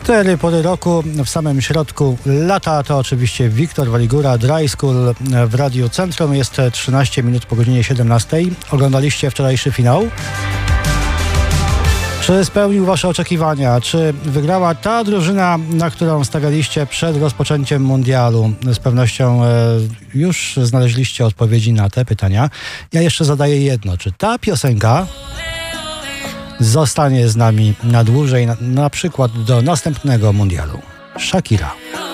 4 pory roku w samym środku lata to oczywiście Wiktor Waligura, Dry School w Radiu Centrum. Jest 13 minut po godzinie 17. Oglądaliście wczorajszy finał? Czy spełnił wasze oczekiwania? Czy wygrała ta drużyna, na którą stawialiście przed rozpoczęciem mundialu? Z pewnością już znaleźliście odpowiedzi na te pytania. Ja jeszcze zadaję jedno. Czy ta piosenka zostanie z nami na dłużej, na przykład do następnego mundialu? Shakira.